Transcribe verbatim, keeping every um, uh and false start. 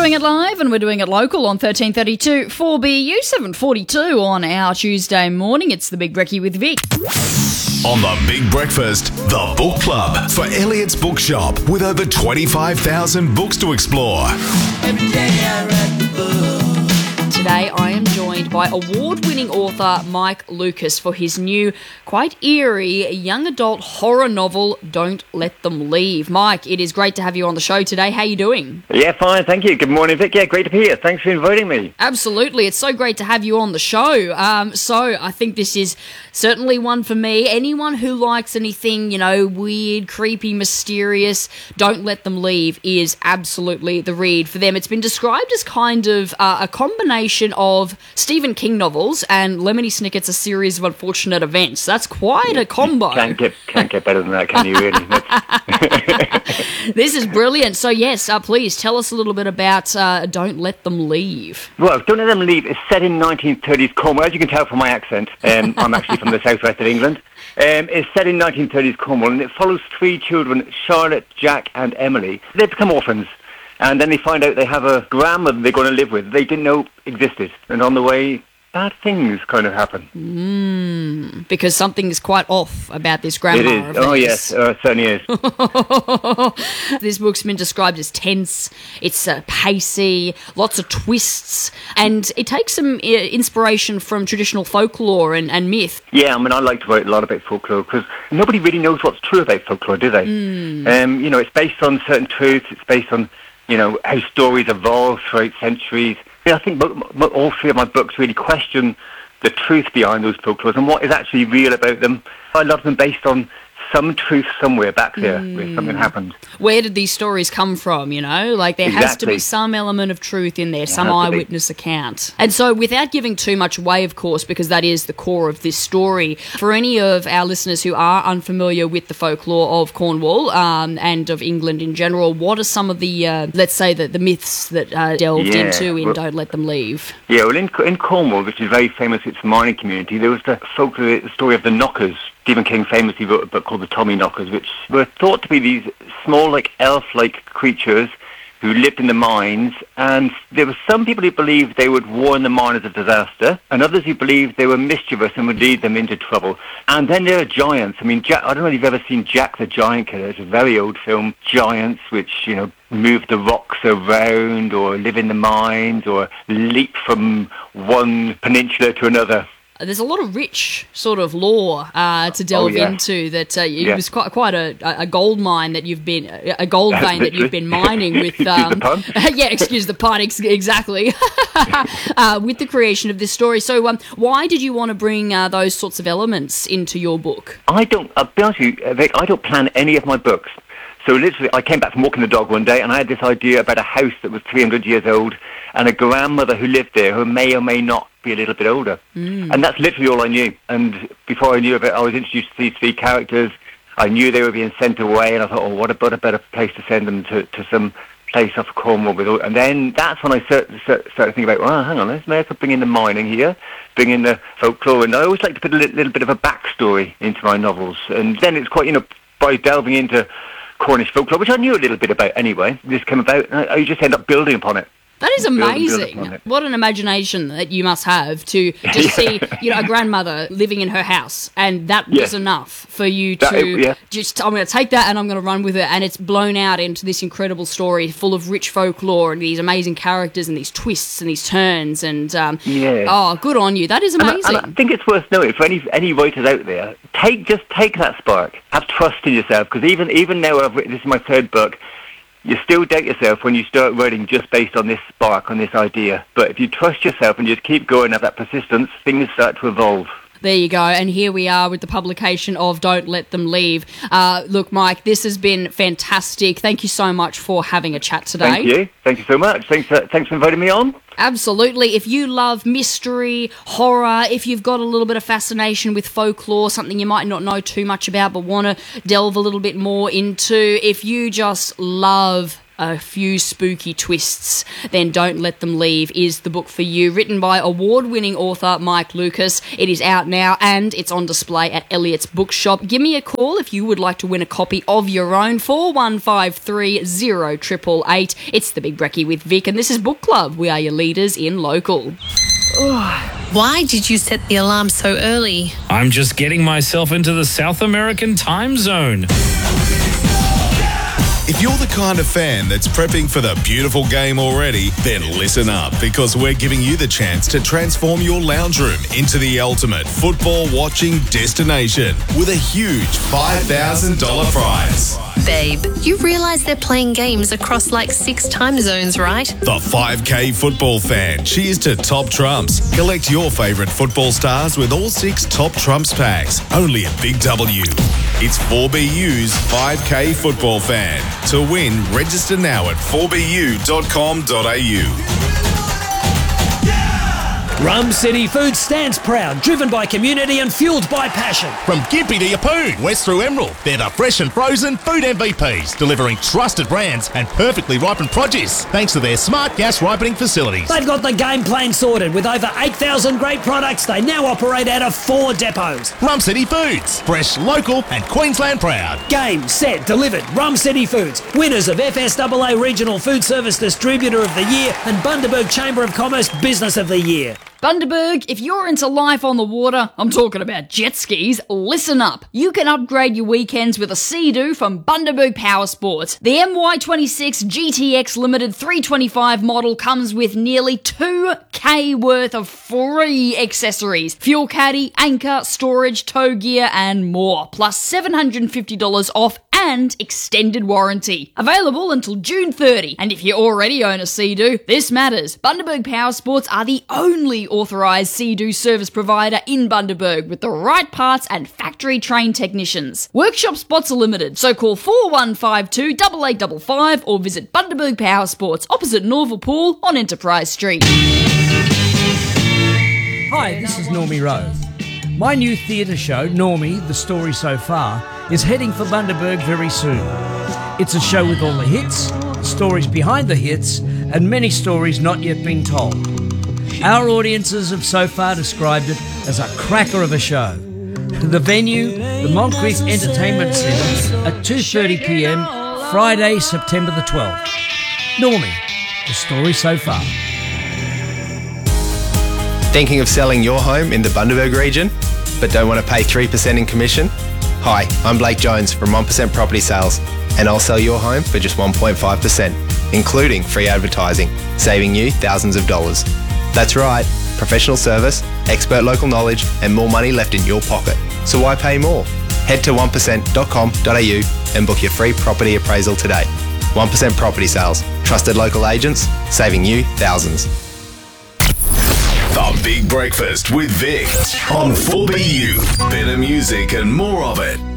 doing it live and we're doing it local on thirteen thirty-two four B U, seven forty-two on our Tuesday morning. It's the Big Brekkie with Vic. On the Big Breakfast, the Book Club for Elliot's Bookshop with over twenty-five thousand books to explore. Every day I read the book. Today I am joined by award-winning author Mike Lucas for his new, quite eerie, young adult horror novel, Don't Let Them Leave. Mike, it is great to have you on the show today. How are you doing? Yeah, fine, thank you. Good morning, Vic. Yeah, great to be here. Thanks for inviting me. Absolutely. It's so great to have you on the show. Um, so I think this is certainly one for me. Anyone who likes anything, you know, weird, creepy, mysterious, Don't Let Them Leave is absolutely the read for them. It's been described as kind of uh, a combination of Stephen King novels and Lemony Snicket's A Series of Unfortunate Events. That's quite a combo. Can't get can't get better than that, can you, really? This is brilliant. So, yes, uh, please tell us a little bit about uh, Don't Let Them Leave. Well, Don't Let Them Leave is set in nineteen thirties Cornwall. As you can tell from my accent, um, I'm actually from the southwest of England. Um, it's set in nineteen thirties Cornwall, and it follows three children, Charlotte, Jack, and Emily. They become orphans. And then they find out they have a grandmother they're going to live with they didn't know existed. And on the way, bad things kind of happen. Mm, because something's quite off about this grandma. It is. Oh, yes. Uh, it certainly is. This book's been described as tense. It's uh, pacey, lots of twists. And it takes some uh, inspiration from traditional folklore and, and myth. Yeah, I mean, I like to write a lot about folklore because nobody really knows what's true about folklore, do they? Mm. Um, you know, it's based on certain truths. It's based on, you know, how stories evolve throughout centuries. Yeah, I think all three of my books really question the truth behind those folklores and what is actually real about them. I love them based on some truth somewhere back there mm. where something happened. Where did these stories come from, you know? Like, there exactly. has to be some element of truth in there, it some eyewitness account. And so, without giving too much away, of course, because that is the core of this story, for any of our listeners who are unfamiliar with the folklore of Cornwall um, and of England in general, what are some of the, uh, let's say, the, the myths that are delved yeah, into in well, Don't Let Them Leave? Yeah, well, in, in Cornwall, which is very famous, it's a mining community, there was the folklore, the story of the Knockers. Stephen King famously wrote a book called The Tommy Knockers, which were thought to be these small, like, elf-like creatures who lived in the mines, and there were some people who believed they would warn the miners of disaster, and others who believed they were mischievous and would lead them into trouble. And then there are giants. I mean, Jack, I don't know if you've ever seen Jack the Giant Killer. It's a very old film. Giants, which, you know, move the rocks around, or live in the mines, or leap from one peninsula to another. There's a lot of rich sort of lore uh, to delve oh, yeah. into. That uh, it yeah. was quite quite a, a gold mine that you've been a gold vein that you've been mining with. Um, excuse the pun. yeah, excuse the pun. Ex- exactly. uh, with the creation of this story. So, um, why did you want to bring uh, those sorts of elements into your book? I don't. I'll be honest with you, Vic, I don't plan any of my books. So literally, I came back from walking the dog one day, and I had this idea about a house that was three hundred years old, and a grandmother who lived there who may or may not be a little bit older. Mm. And that's literally all I knew. And before I knew of it, I was introduced to these three characters. I knew they were being sent away, and I thought, oh, what a, what a better place to send them to, to some place off Cornwall. With all, and then that's when I started, started thinking about, well, hang on, let's maybe bring in the mining here, bring in the folklore. And I always like to put a little, little bit of a backstory into my novels. And then it's quite, you know, by delving into Cornish folklore, which I knew a little bit about anyway. This came about, and I, I just end up building upon it. That is amazing. What an imagination that you must have to just see, you know, a grandmother living in her house, and that was yeah. enough for you to that, yeah. just, I'm going to take that and I'm going to run with it, and it's blown out into this incredible story full of rich folklore and these amazing characters and these twists and these turns, and um, yeah. oh, good on you. That is amazing. And I, and I think it's worth knowing for any any writers out there, take just take that spark, have trust in yourself, because even even now I've written, this is my third book. You still doubt yourself when you start writing just based on this spark, on this idea. But if you trust yourself and just keep going, have that persistence, things start to evolve. There you go. And here we are with the publication of Don't Let Them Leave. Uh, look, Mike, this has been fantastic. Thank you so much for having a chat today. Thank you. Thank you so much. Thanks for, thanks for inviting me on. Absolutely. If you love mystery, horror, if you've got a little bit of fascination with folklore, something you might not know too much about but want to delve a little bit more into, if you just love a few spooky twists, then Don't Let Them Leave is the book for you. Written by award-winning author Mike Lucas. It is out now and it's on display at Elliot's Bookshop. Give me a call if you would like to win a copy of your own. four one five three zero eight eight eight. It's the Big Brekkie with Vic, and this is Book Club. We are your leaders in local. Why did you set the alarm so early? I'm just getting myself into the South American time zone. If you're the kind of fan that's prepping for the beautiful game already, then listen up, because we're giving you the chance to transform your lounge room into the ultimate football watching destination with a huge five thousand dollars prize. Babe, you realise they're playing games across like six time zones, right? The five K football fan. Cheers to Top Trumps. Collect your favourite football stars with all six Top Trumps packs. Only at Big W. It's four B U's five K football fan. To win, register now at four b u dot com dot a u. Rum City Foods stands proud, driven by community and fuelled by passion. From Gympie to Yeppoon, west through Emerald, they're the fresh and frozen food M V Ps, delivering trusted brands and perfectly ripened produce, thanks to their smart gas ripening facilities. They've got the game plan sorted. With over eight thousand great products, they now operate out of four depots. Rum City Foods, fresh, local and Queensland proud. Game, set, delivered. Rum City Foods, winners of F S A A Regional Food Service Distributor of the Year and Bundaberg Chamber of Commerce Business of the Year. Bundaberg, if you're into life on the water, I'm talking about jet skis, listen up. You can upgrade your weekends with a Sea-Doo from Bundaberg Power Sports. The M Y twenty-six G T X Limited three twenty-five model comes with nearly two K worth of free accessories. Fuel caddy, anchor, storage, tow gear and more. Plus seven hundred fifty dollars off and extended warranty. Available until June thirtieth. And if you already own a Sea-Doo, this matters. Bundaberg Power Sports are the only authorised Sea-Doo service provider in Bundaberg with the right parts and factory-trained technicians. Workshop spots are limited, so call four one five two, eight eight five five or visit Bundaberg Power Sports opposite Norval Pool on Enterprise Street. Hi, this is Normie Rowe. My new theatre show, Normie, The Story So Far, is heading for Bundaberg very soon. It's a show with all the hits, stories behind the hits, and many stories not yet been told. Our audiences have so far described it as a cracker of a show. The venue, the Moncrief Entertainment Centre, at two thirty p m, Friday, September the twelfth. Normie, The Story So Far. Thinking of selling your home in the Bundaberg region, but don't want to pay three percent in commission? Hi, I'm Blake Jones from one percent Property Sales, and I'll sell your home for just one point five percent, including free advertising, saving you thousands of dollars. That's right, professional service, expert local knowledge, and more money left in your pocket. So why pay more? Head to one percent dot com dot a u and book your free property appraisal today. one percent Property Sales, trusted local agents, saving you thousands. The Big Breakfast with Vic on four B U. Better music and more of it.